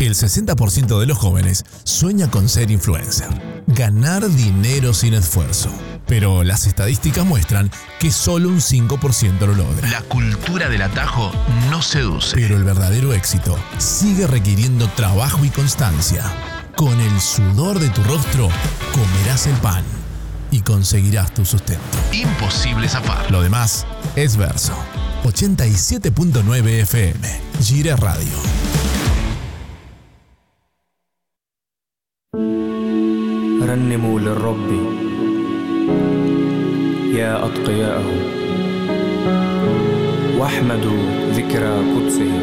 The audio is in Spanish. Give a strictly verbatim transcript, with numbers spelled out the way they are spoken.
El sesenta por ciento de los jóvenes sueña con ser influencer, ganar dinero sin esfuerzo. Pero las estadísticas muestran que solo un cinco por ciento lo logra. La cultura del atajo no seduce. Pero el verdadero éxito sigue requiriendo trabajo y constancia. Con el sudor de tu rostro comerás el pan y conseguirás tu sustento. Imposible zafar. Lo demás es verso. ochenta y siete punto nueve F M. Gire Radio. رنموا للرب يا أتقياءه واحمدوا ذكرى قدسه.